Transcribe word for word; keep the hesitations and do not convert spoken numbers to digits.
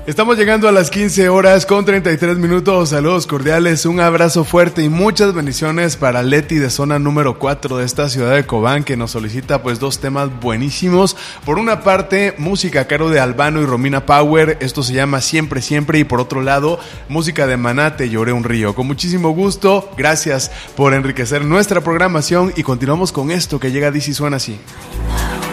Estamos llegando a las quince horas con treinta y tres minutos. Saludos cordiales, un abrazo fuerte y muchas bendiciones para Leti de zona número cuatro de esta ciudad de Cobán, que nos solicita pues dos temas buenísimos. Por una parte, música a cargo de Albano y Romina Power, esto se llama Siempre Siempre, y por otro lado, música de Maná, Te Lloré un Río. Con muchísimo gusto, gracias por enriquecer nuestra programación y continuamos con esto que llega a D C Suena Así.